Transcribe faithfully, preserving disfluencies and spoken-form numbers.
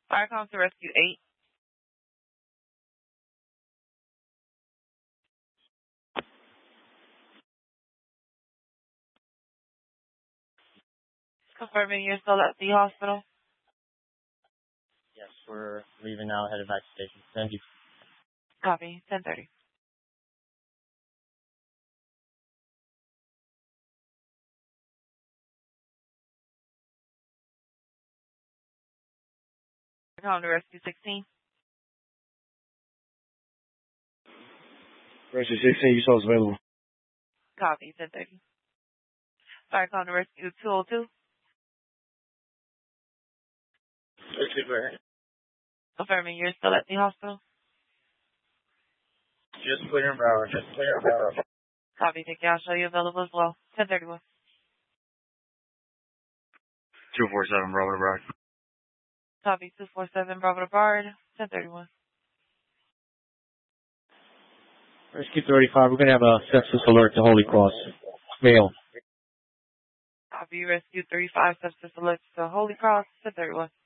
Fire comes to rescue eight. Confirming you're still at the hospital. Yes, we're leaving now, headed back to station. Thank you. Copy. ten thirty. Fire comes to rescue sixteen. Rescue sixteen, you saw is available. Copy. ten thirty. Fire comes to rescue two oh two. Confirming you're still at the hospital. Just clear and Broward. Just clear and Broward. Copy. Thank you. I'll show you available as well. ten thirty-one. two four seven, Bravo to Broward. Copy. two four seven Bravo to Bard. ten thirty-one. Rescue thirty-five, we're going to have a sepsis alert to Holy Cross. Male. Copy. Rescue thirty-five. Sepsis alert to Holy Cross. ten thirty-one.